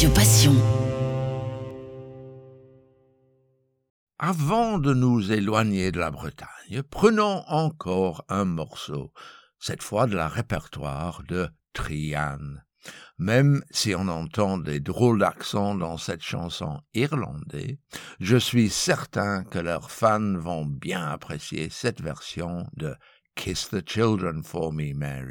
Radio Passion. Avant de nous éloigner de la Bretagne, prenons encore un morceau, cette fois de la répertoire de Trian. Même si on entend des drôles d'accents dans cette chanson irlandaise, je suis certain que leurs fans vont bien apprécier cette version de Kiss the Children for Me, Mary.